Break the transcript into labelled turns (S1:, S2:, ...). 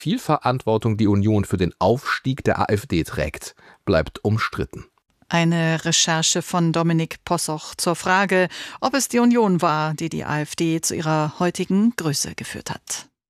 S1: viel Verantwortung die Union für den Aufstieg der AfD trägt, bleibt umstritten.
S2: Eine Recherche von Dominik Possoch zur Frage, ob es die Union war, die die AfD zu ihrer heutigen Größe geführt hat.